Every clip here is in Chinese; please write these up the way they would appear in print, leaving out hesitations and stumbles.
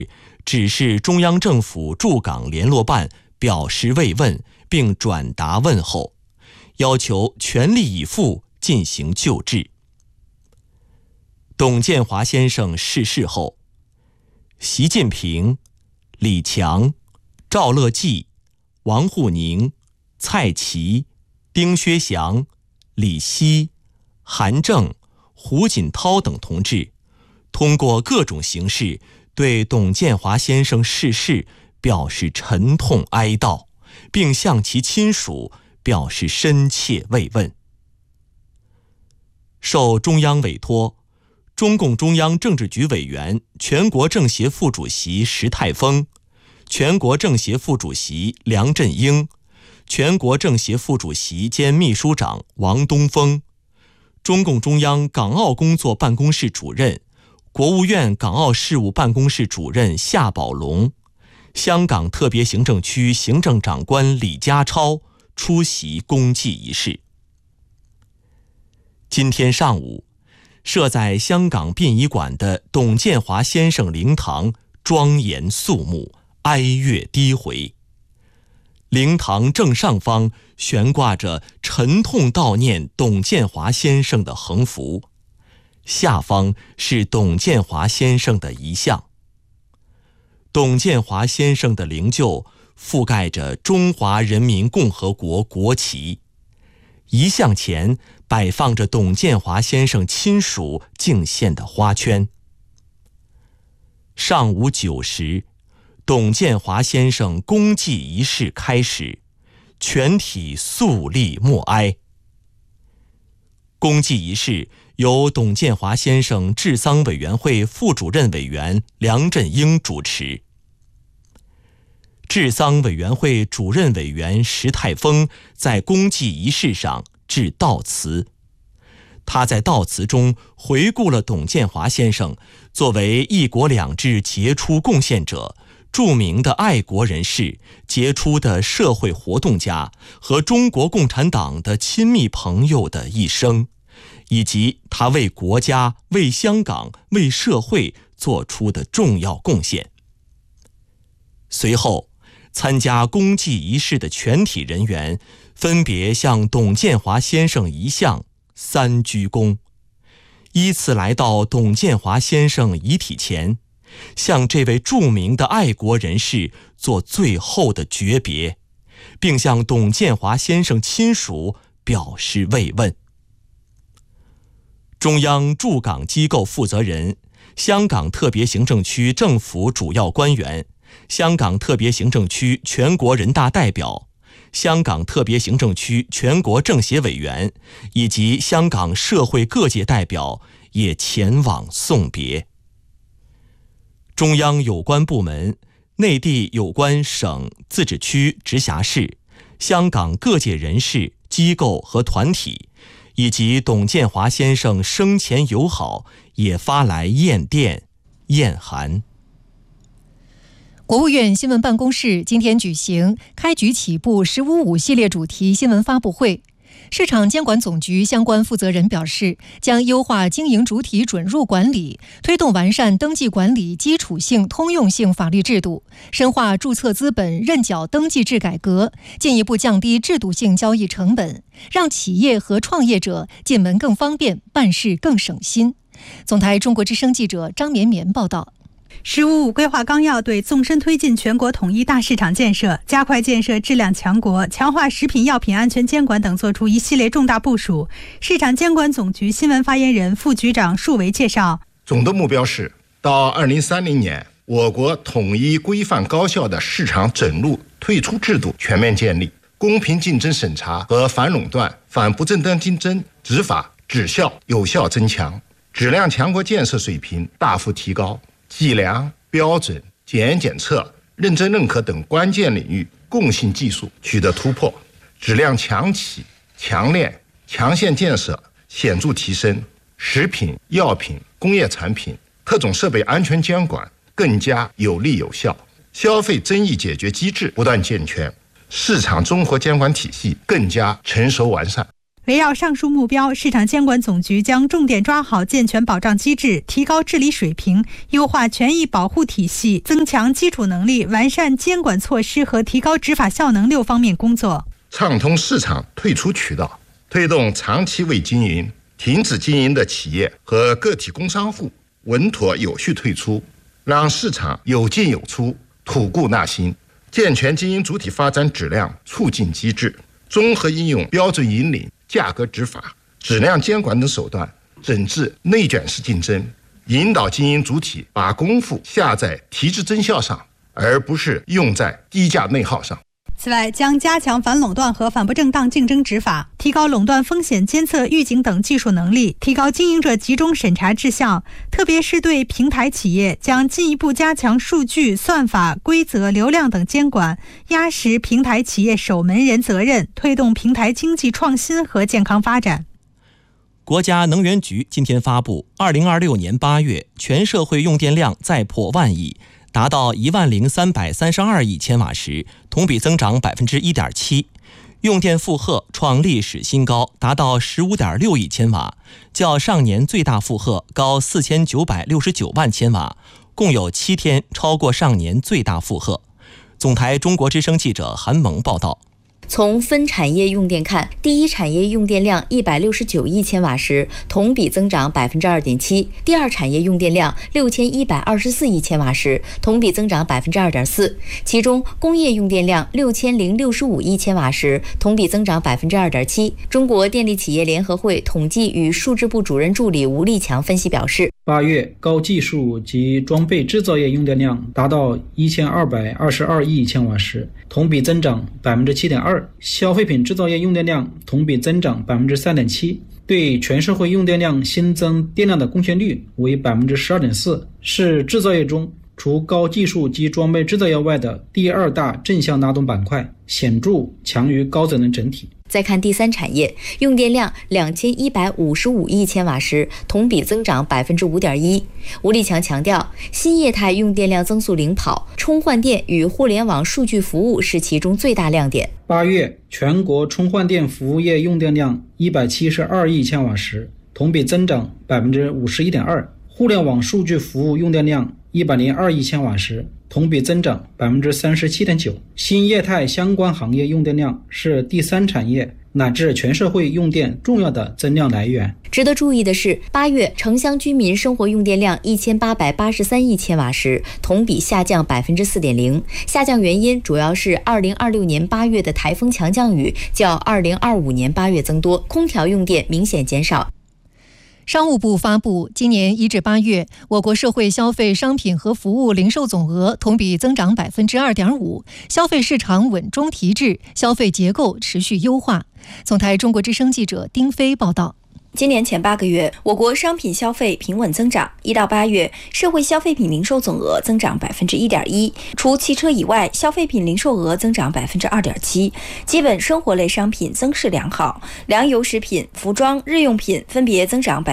指示中央政府驻港联络办表示慰问并转达问候，要求全力以赴进行救治。董建华先生逝世后，习近平、李强、赵乐际、王沪宁、蔡奇、丁薛祥、李希、韩正、胡锦涛等同志通过各种形式对董建华先生逝世表示沉痛哀悼，并向其亲属表示深切慰问。受中央委托，中共中央政治局委员、全国政协副主席石泰峰、全国政协副主席梁振英、全国政协副主席兼秘书长王东峰、中共中央港澳工作办公室主任、国务院港澳事务办公室主任夏宝龙、香港特别行政区行政长官李家超出席公祭仪式。今天上午，设在香港殡仪馆的董建华先生灵堂庄严肃穆，哀乐低回。灵堂正上方悬挂着沉痛悼念董建华先生的横幅，下方是董建华先生的遗像。董建华先生的灵柩覆盖着中华人民共和国国旗，遗像前摆放着董建华先生亲属敬献的花圈。上午9时，董建华先生公祭仪式开始，全体肃立默哀。公祭仪式由董建华先生治丧委员会副主任委员梁振英主持。治丧委员会主任委员石泰峰在公祭仪式上致悼词。他在悼词中回顾了董建华先生作为一国两制杰出贡献者、著名的爱国人士、杰出的社会活动家和中国共产党的亲密朋友的一生，以及他为国家、为香港、为社会做出的重要贡献。随后，参加公祭仪式的全体人员分别向董建华先生遗像3鞠躬，依次来到董建华先生遗体前，向这位著名的爱国人士做最后的诀别，并向董建华先生亲属表示慰问。中央驻港机构负责人、香港特别行政区政府主要官员、香港特别行政区全国人大代表、香港特别行政区全国政协委员以及香港社会各界代表也前往送别。中央有关部门、内地有关省、自治区、直辖市、香港各界人士、机构和团体，以及董建华先生生前友好也发来唁电、唁函。 国务院新闻办公室今天举行开局起步“15.5”系列主题新闻发布会。市场监管总局相关负责人表示，将优化经营主体准入管理，推动完善登记管理基础性、通用性法律制度，深化注册资本认缴登记制改革，进一步降低制度性交易成本，让企业和创业者进门更方便，办事更省心。总台中国之声记者张绵绵报道。 “15.5”规划纲要对纵深推进全国统一大市场建设、加快建设质量强国、强化食品药品安全监管等作出一系列重大部署。市场监管总局新闻发言人、副局长束维介绍， 总的目标是到2030年，我国统一规范高效的市场准入退出制度全面建立，公平竞争审查和反垄断、反不正当竞争执法质效有效增强，质量强国建设水平大幅提高，计量、标准、检验检测、认证认可等关键领域共性技术取得突破，质量强企、强链、强线建设显著提升，食品、药品、工业产品、特种设备安全监管更加有力有效，消费争议解决机制不断健全，市场综合监管体系更加成熟完善。 围绕上述目标，市场监管总局将重点抓好健全保障机制，提高治理水平，优化权益保护体系，增强基础能力，完善监管措施和提高执法效能6方面工作。 畅通市场退出渠道，推动长期未经营、停止经营的企业和个体工商户稳妥有序退出，让市场有进有出，吐故纳新。健全经营主体发展质量促进机制，综合应用标准引领、价格执法、质量监管等手段，整治内卷式竞争，引导经营主体把功夫下在提质增效上，而不是用在低价内耗上。 此外，将加强反垄断和反不正当竞争执法，提高垄断风险监测、预警等技术能力，提高经营者集中审查质效。特别是对平台企业，将进一步加强数据、算法、规则、流量等监管，压实平台企业守门人责任，推动平台经济创新和健康发展。 国家能源局今天发布，2026年8月全社会用电量再破万亿，达到10332亿千瓦时，同比增长1.7%，用电负荷创历史新高，达到15.6亿千瓦，较上年最大负荷高4969万千瓦，共有7天超过上年最大负荷。总台中国之声记者韩萌报道。 从分产业用电看，第一产业用电量169亿千瓦时，同比增长2.7%；第二产业用电量6124亿千瓦时，同比增长2.4%。其中，工业用电量6065亿千瓦时，同比增长2.7%。中国电力企业联合会统计与数字部主任助理吴立强分析表示 ，8月高技术及装备制造业用电量达到1222亿千瓦时，同比增长7.2%。消费品制造业用电量同比增长3.7%，对全社会用电量新增电量的贡献率为12.4%，是制造业中除高技术及装备制造业外的第2大正向拉动板块，显著强于高增能整体。 再看第三产业，用电量2155亿千瓦时，同比增长5.1%。吴立强强调，新业态用电量增速领跑，充换电与互联网数据服务是其中最大亮点。 8月全国充换电服务业用电量172亿千瓦时，同比增长51.2%。互联网数据服务用电量102亿千瓦时，同比增长37.9%。新业态相关行业用电量是第三产业乃至全社会用电重要的增量来源。 值得注意的是，8月城乡居民生活用电量1883亿千瓦时，同比下降4.0%。下降原因主要是2026年8月的台风强降雨较2025年8月增多，空调用电明显减少。 商务部发布，今年1至8月，我国社会消费商品和服务零售总额同比增长2.5%，消费市场稳中提质，消费结构持续优化。总台中国之声记者丁飞报道。 今年前8个月，我国商品消费平稳增长。1到8月，社会消费品零售总额增长1.1%，除汽车以外，消费品零售额增长2.7%。基本生活类商品增势良好，粮油食品、服装、日用品分别增长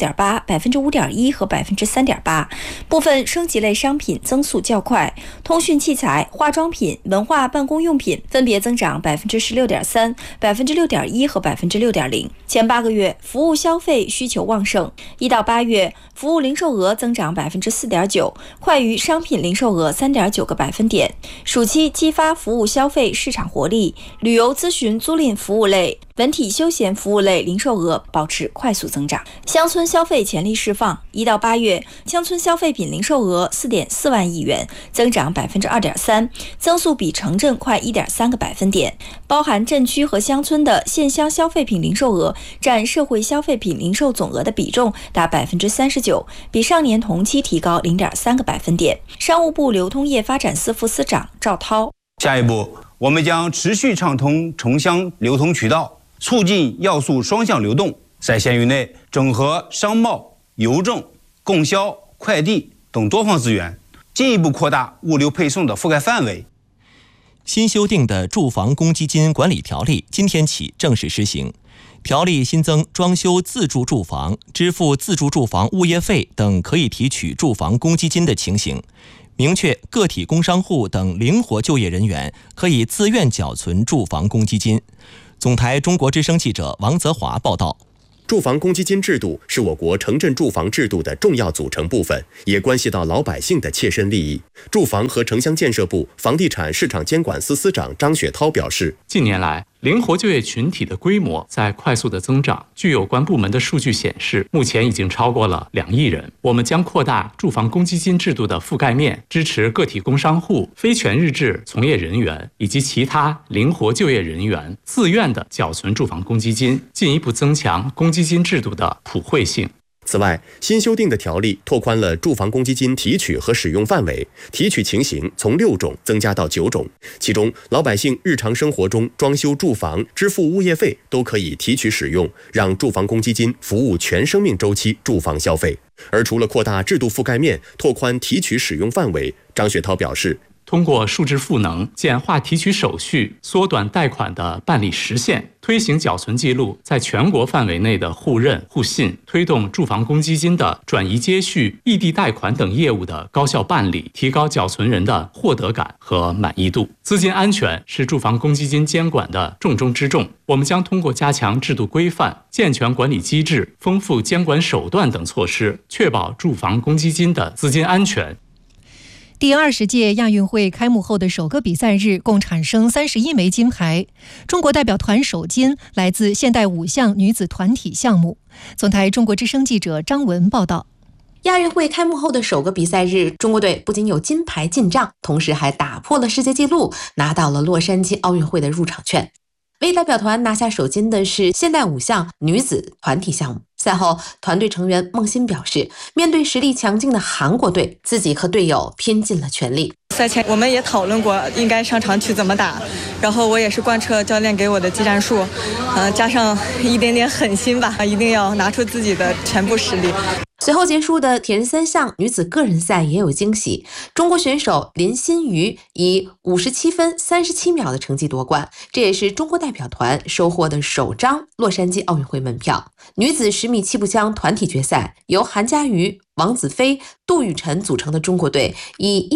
6.8%、5.1%和3.8%。部分升级类商品增速较快，通讯器材、化妆品、文化办公用品分别增长16.3%、6.1%和6.0%。前8个月，服务消费需求旺盛，1到8月，服务零售额增长4.9%，快于商品零售额3.9个百分点。暑期激发服务消费市场活力，旅游咨询租赁服务类、文体休闲服务类零售额保持快速增长。乡村消费潜力释放，1到8月，乡村消费品零售额4.4万亿元，增长2.3%，增速比城镇快1.3个百分点。包含镇区和乡村的县乡消费品零售额占社会消费品零售总额的比重达39%，比上年同期提高0.3个百分点。商务部流通业发展司副司长赵涛： 下一步，我们将持续畅通城乡流通渠道，促进要素双向流动，在县域内整合商贸、邮政、供销、快递等多方资源，进一步扩大物流配送的覆盖范围。 新修订的住房公积金管理条例今天起正式施行。条例新增装修自住住房、支付自住住房物业费等可以提取住房公积金的情形，明确个体工商户等灵活就业人员可以自愿缴存住房公积金。 总台中国之声记者王泽华报道。 住房公积金制度是我国城镇住房制度的重要组成部分，也关系到老百姓的切身利益。住房和城乡建设部房地产市场监管司司长张雪涛表示， 近年来，灵活就业群体的规模在快速的增长。据有关部门的数据显示，目前已经超过了2亿人。我们将扩大住房公积金制度的覆盖面，支持个体工商户、非全日制从业人员以及其他灵活就业人员自愿的缴存住房公积金，进一步增强公积金制度的普惠性。 此外，新修订的条例拓宽了住房公积金提取和使用范围，提取情形从6种增加到9种。其中，老百姓日常生活中装修住房、支付物业费都可以提取使用，让住房公积金服务全生命周期住房消费。而除了扩大制度覆盖面、拓宽提取使用范围，张雪涛表示， 通过数字赋能、简化提取手续、缩短贷款的办理时限、推行缴存记录在全国范围内的互认互信，推动住房公积金的转移接续、异地贷款等业务的高效办理，提高缴存人的获得感和满意度。资金安全是住房公积金监管的重中之重，我们将通过加强制度规范、健全管理机制、丰富监管手段等措施，确保住房公积金的资金安全。 第20届亚运会开幕后的首个比赛日，共产生31枚金牌。中国代表团首金来自现代5项女子团体项目。总台中国之声记者张文报道。 亚运会开幕后的首个比赛日，中国队不仅有金牌进账，同时还打破了世界纪录，拿到了洛杉矶奥运会的入场券。为代表团拿下首金的是现代5项女子团体项目。赛后，团队成员孟欣表示，面对实力强劲的韩国队，自己和队友拼尽了全力。 赛前我们也讨论过应该上场去怎么打，然后我也是贯彻教练给我的技战术，加上一点点狠心吧，一定要拿出自己的全部实力。 随后结束的铁人3项女子个人赛也有惊喜，中国选手林心瑜以57分37秒的成绩夺冠，这也是中国代表团收获的首张洛杉矶奥运会门票。女子10米气步枪团体决赛，由韩佳瑜、王子飞、杜雨辰组成的中国队以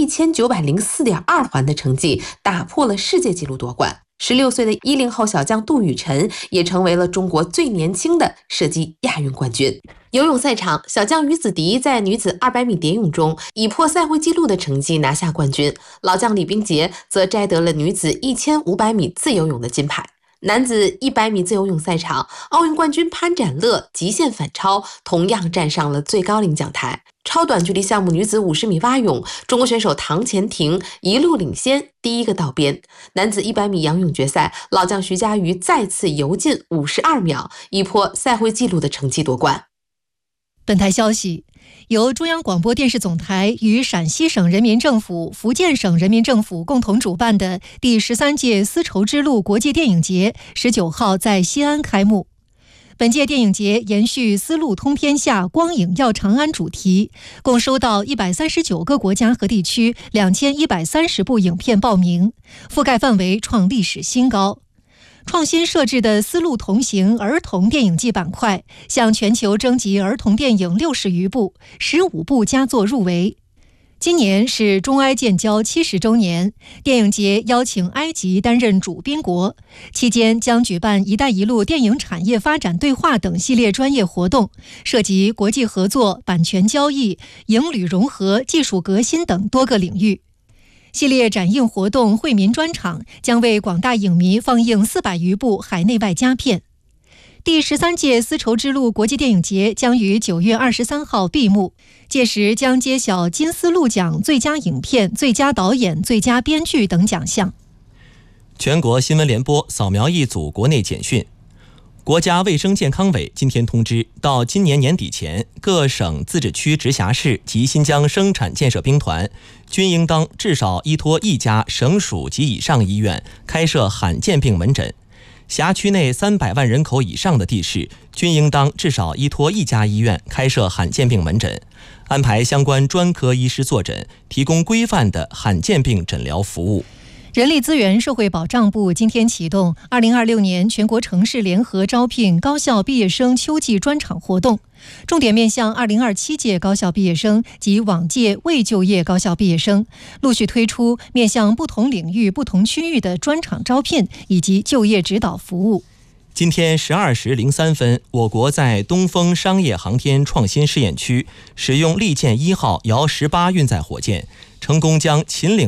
1904.2环的成绩打破了世界纪录夺冠。16岁的10后小将杜雨辰也成为了中国最年轻的射击亚运冠军。游泳赛场，小将于子迪在女子200米蝶泳中以破赛会纪录的成绩拿下冠军，老将李冰洁则摘得了女子1500米自由泳的金牌。男子100米自由泳赛场，奥运冠军潘展乐极限反超，同样站上了最高领奖台。超短距离项目女子50米蛙泳，中国选手唐钱婷一路领先，第一个到边。男子100米仰泳决赛，老将徐嘉余再次游进52秒，以破赛会纪录的成绩夺冠。 本台消息，由中央广播电视总台与陕西省人民政府、福建省人民政府共同主办的第13届丝绸之路国际电影节19号在西安开幕。本届电影节延续丝路通天下、光影耀长安主题，共收到139个国家和地区2130部影片报名，覆盖范围创历史新高。创新设置的丝路同行儿童电影季板块，向全球征集儿童电影60余部，15部佳作入围。今年是中埃建交70周年，电影节邀请埃及担任主宾国，期间将举办“一带一路”电影产业发展对话等系列专业活动，涉及国际合作、版权交易、影旅融合、技术革新等多个领域。系列展映活动惠民专场将为广大影迷放映400余部海内外佳片。第13届丝绸之路国际电影节将于9月23号闭幕，届时将揭晓金丝路奖最佳影片、最佳导演、最佳编剧等奖项。 全国新闻联播扫描一组国内简讯。国家卫生健康委今天通知，到今年年底前，各省、自治区、直辖市及新疆生产建设兵团均应当至少依托1家省属及以上医院开设罕见病门诊。辖区内300万人口以上的地市均应当至少依托1家医院开设罕见病门诊，安排相关专科医师坐诊，提供规范的罕见病诊疗服务。 人力资源社会保障部今天启动2026年全国城市联合招聘高校毕业生秋季专场活动，重点面向2027届高校毕业生及往届未就业高校毕业生，陆续推出面向不同领域、不同区域的专场招聘以及就业指导服务。 今天12时03分，我国在东风商业航天创新试验区使用利剑1号遥18运载火箭，成功将秦岭